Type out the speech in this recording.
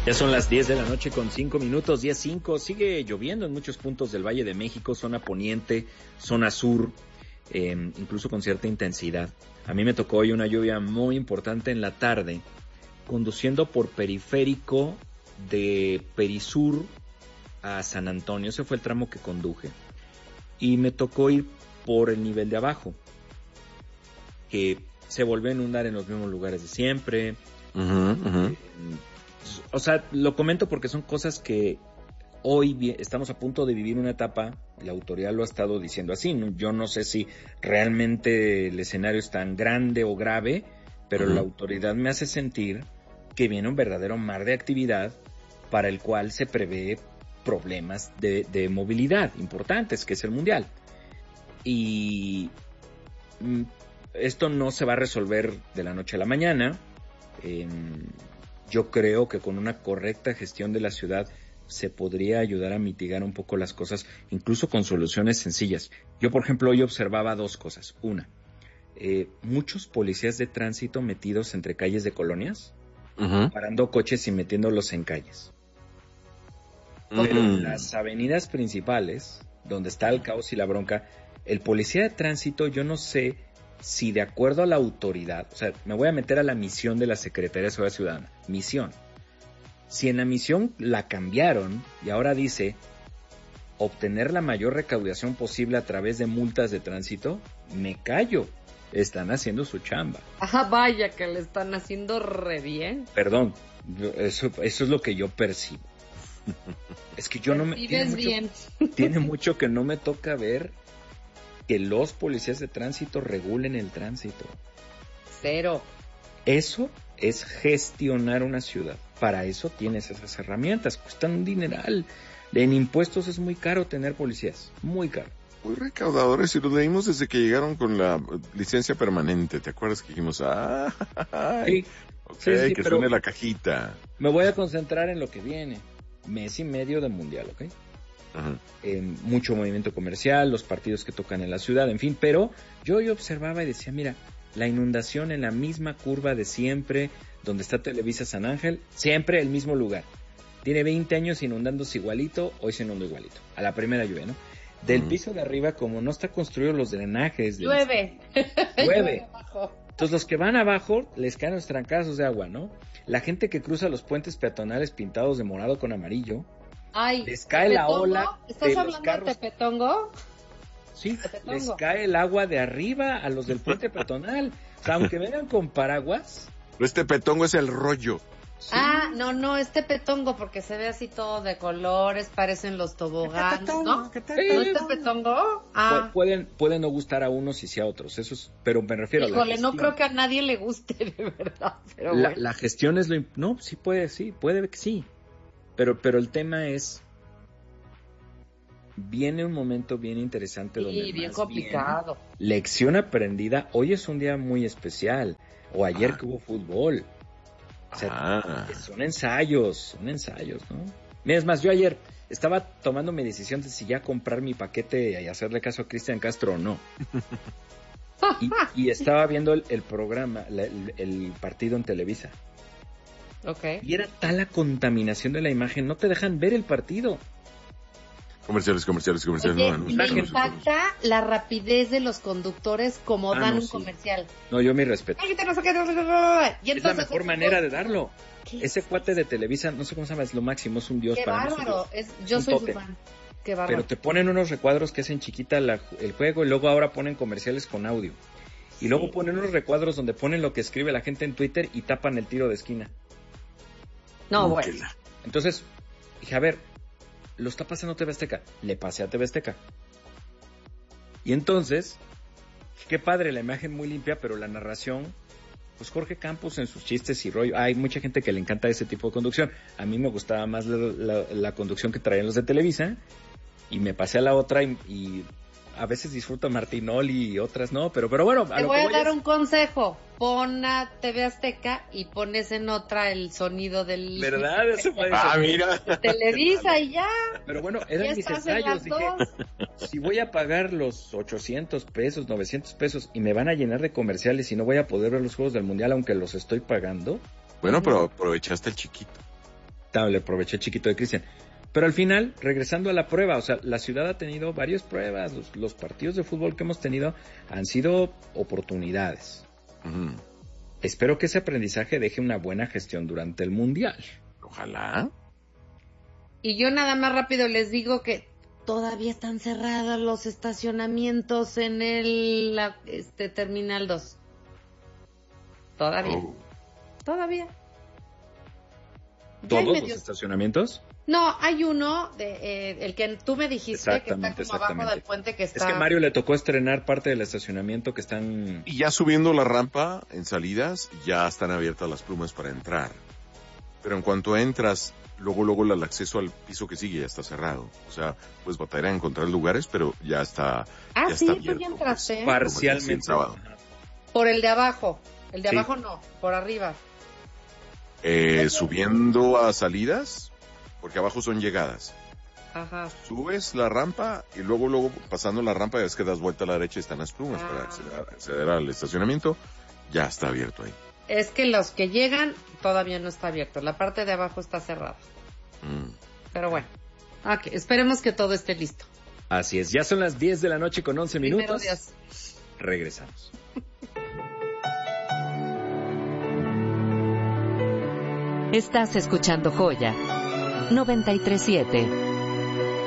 Ya son las 10 de la noche con 5 minutos, 10:05. Sigue lloviendo en muchos puntos del Valle de México, zona poniente, zona sur, incluso con cierta intensidad. A mí me tocó hoy una lluvia muy importante en la tarde, conduciendo por periférico de Perisur a San Antonio. Ese fue el tramo que conduje. Y me tocó ir por el nivel de abajo, que se volvió a inundar en los mismos lugares de siempre. O sea, lo comento porque son cosas que hoy estamos a punto de vivir una etapa, la autoridad lo ha estado diciendo así, ¿no? Yo no sé si realmente el escenario es tan grande o grave, pero la autoridad me hace sentir que viene un verdadero mar de actividad para el cual se prevé problemas de movilidad importantes, que es el mundial. Y esto no se va a resolver de la noche a la mañana. Yo creo que con una correcta gestión de la ciudad se podría ayudar a mitigar un poco las cosas, incluso con soluciones sencillas. Yo, por ejemplo, hoy observaba dos cosas. Una, muchos policías de tránsito metidos entre calles de colonias, parando coches y metiéndolos en calles. Pero en las avenidas principales, donde está el caos y la bronca, el policía de tránsito, yo no sé si de acuerdo a la autoridad, o sea, me voy a meter a la misión de la Secretaría de Seguridad Ciudadana, misión. Si en la misión la cambiaron y ahora dice obtener la mayor recaudación posible a través de multas de tránsito, me callo. Están haciendo su chamba. Ah, vaya que le están haciendo re bien. Perdón, eso es lo que yo percibo. Es que yo no me... Tiene mucho que no me toca ver que los policías de tránsito regulen el tránsito. Cero. Eso es gestionar una ciudad. Para eso tienes esas herramientas. Cuestan un dineral. En impuestos es muy caro tener policías. Muy caro. Muy recaudadores, y los leímos desde que llegaron con la licencia permanente. ¿Te acuerdas que dijimos, sí, okay, sí, que suene la cajita? Me voy a concentrar en lo que viene. Mes y medio de mundial, ¿ok? Mucho movimiento comercial, los partidos que tocan en la ciudad, en fin, pero yo observaba y decía, mira, la inundación en la misma curva de siempre, donde está Televisa San Ángel, siempre el mismo lugar. Tiene 20 años inundándose igualito, hoy se inundó igualito, a la primera lluvia, ¿no? Del piso de arriba, como no está construido los drenajes... Llueve. Llueve. Entonces los que van abajo les caen los trancazos de agua, ¿no? La gente que cruza los puentes peatonales pintados de morado con amarillo, ay, les cae la ola. ¿Estás hablando de Tepetongo? Sí, les cae el agua de arriba a los del puente peatonal. O sea, aunque vengan con paraguas. Pero este petongo es el rollo. Sí. Ah, no, es Tepetongo porque se ve así todo de colores, parecen los toboganes, ¿no? ¿No es Tepetongo? Ah. Pueden no gustar a unos y sí a otros, eso es, pero me refiero a la gestión. No creo que a nadie le guste, de verdad. Pero la gestión es lo... No, sí, puede que sí. Pero el tema es, viene un momento bien interesante donde bien complicado. Lección aprendida. Hoy es un día muy especial, o ayer que hubo fútbol. O sea, son ensayos, ¿no? Mira, es más, yo ayer estaba tomando mi decisión de si ya comprar mi paquete y hacerle caso a Cristian Castro o no. y estaba viendo el programa, el partido en Televisa. Okay. Y era tal la contaminación de la imagen, no te dejan ver el partido. Comerciales. Oye, me impacta la rapidez de los conductores como dan un comercial. No, yo mi respeto. Y entonces, es la mejor manera de darlo. Ese cuate de Televisa, no sé cómo se llama, es lo máximo, es un dios para nosotros. Qué bárbaro, yo soy su fan. Qué bárbaro. Pero te ponen unos recuadros que hacen chiquita el juego y luego ahora ponen comerciales con audio. Y luego ponen unos recuadros donde ponen lo que escribe la gente en Twitter y tapan el tiro de esquina. No, bueno. Entonces, dije, a ver, lo está pasando TV Azteca. Le pasé a TV Azteca. Y entonces, qué padre, la imagen muy limpia, pero la narración, pues Jorge Campos en sus chistes y rollo. Hay mucha gente que le encanta ese tipo de conducción. A mí me gustaba más la conducción que traían los de Televisa. Y me pasé a la otra y a veces disfruto a Martinoli y otras no, pero bueno. Te voy a dar un consejo. Pon a TV Azteca y pones en otra el sonido del... ¿Verdad? Eso puede ser. Mira. Televisa y ya. Pero bueno, eran mis ensayos. Dije, si voy a pagar los 800 pesos, 900 pesos y me van a llenar de comerciales y no voy a poder ver los Juegos del Mundial aunque los estoy pagando. Bueno, pero aprovechaste el chiquito. le aproveché chiquito de Cristian. Pero al final, regresando a la prueba, o sea, la ciudad ha tenido varias pruebas, los partidos de fútbol que hemos tenido han sido oportunidades. Espero que ese aprendizaje deje una buena gestión durante el Mundial. Ojalá. Y yo nada más rápido les digo que todavía están cerrados los estacionamientos en el Terminal 2. Todavía. Todavía. ¿Todos los estacionamientos? No, hay uno, el que tú me dijiste, que está como abajo del puente que está... Es que a Mario le tocó estrenar parte del estacionamiento que están... Y ya subiendo la rampa en salidas, ya están abiertas las plumas para entrar. Pero en cuanto entras, luego el acceso al piso que sigue ya está cerrado. O sea, pues batallar a encontrar lugares, pero ya está ya sí, está abierto. tú ya entraste. Pues, parcialmente. Por el de abajo. El de abajo no, por arriba. Subiendo a salidas, porque abajo son llegadas. Ajá. Subes la rampa y luego pasando la rampa es que das vuelta a la derecha y están las plumas para acceder al estacionamiento. Ya está abierto ahí. Es que los que llegan todavía no está abierto. La parte de abajo está cerrada. Pero bueno, esperemos que todo esté listo. Así es, ya son las 10 de la noche con 11 minutos. Dios. Regresamos. Estás escuchando Joya 93.7.